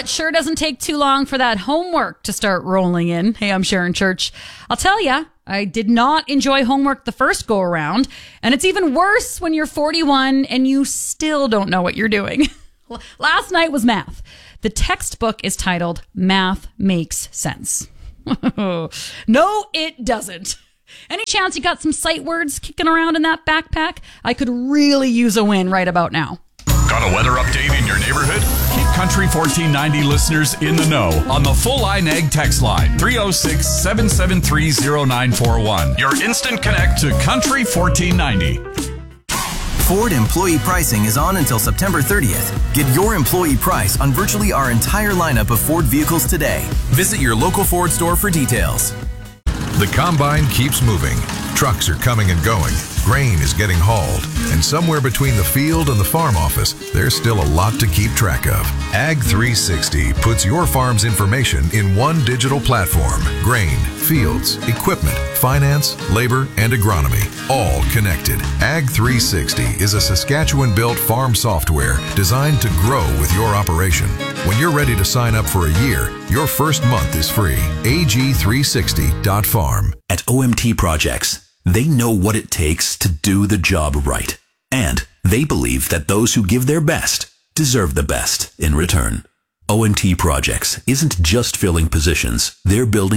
it sure doesn't take too long for that homework to start rolling in. Hey, I'm Sharon Church. I'll tell you, I did not enjoy homework the first go around, and it's even worse when you're 41 and you still don't know what you're doing. Last night was math. The textbook is titled Math Makes Sense. No, it doesn't. Any chance you got some sight words kicking around in that backpack? I could really use a win right about now. Got a weather update in your neighborhood? Keep Country 1490 listeners in the know on the Full Line Ag text line 306-773-0941. Your instant connect to Country 1490. Ford employee pricing is on until September 30th. Get your employee price on virtually our entire lineup of Ford vehicles today. Visit your local Ford store for details. The combine keeps moving. Trucks are coming and going. Grain is getting hauled. And somewhere between the field and the farm office, there's still a lot to keep track of. Ag 360 puts your farm's information in one digital platform. Grain, fields, equipment, finance, labor, and agronomy, all connected. Ag 360 is a Saskatchewan-built farm software designed to grow with your operation. When you're ready to sign up for a year, your first month is free. ag360.farm. At OMT Projects, they know what it takes to do the job right. And they believe that those who give their best deserve the best in return. OMT Projects isn't just filling positions, they're building